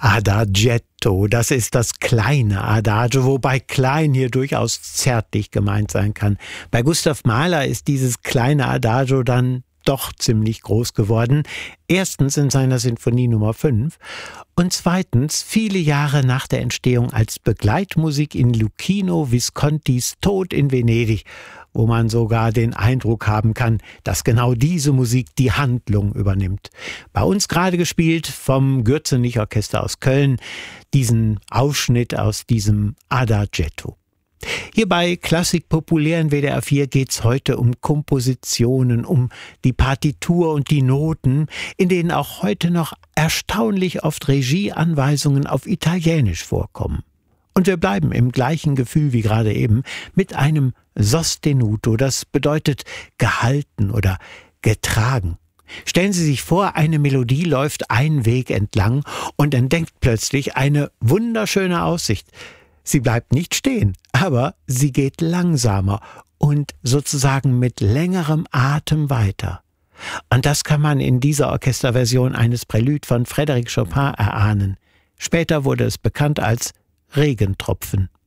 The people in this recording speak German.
Adagietto, das ist das kleine Adagio, wobei klein hier durchaus zärtlich gemeint sein kann. Bei Gustav Mahler ist dieses kleine Adagio dann doch ziemlich groß geworden. Erstens in seiner Sinfonie Nummer 5 und zweitens viele Jahre nach der Entstehung als Begleitmusik in Luchino Viscontis Tod in Venedig, wo man sogar den Eindruck haben kann, dass genau diese Musik die Handlung übernimmt. Bei uns gerade gespielt vom Gürzenich-Orchester aus Köln, diesen Ausschnitt aus diesem Adagietto. Hier bei Klassik populär in WDR 4 geht's heute um Kompositionen, um die Partitur und die Noten, in denen auch heute noch erstaunlich oft Regieanweisungen auf Italienisch vorkommen. Und wir bleiben im gleichen Gefühl wie gerade eben mit einem Sostenuto, das bedeutet gehalten oder getragen. Stellen Sie sich vor, eine Melodie läuft einen Weg entlang und entdeckt plötzlich eine wunderschöne Aussicht. Sie bleibt nicht stehen, aber sie geht langsamer und sozusagen mit längerem Atem weiter. Und das kann man in dieser Orchesterversion eines Prälude von Frédéric Chopin erahnen. Später wurde es bekannt als Regentropfen.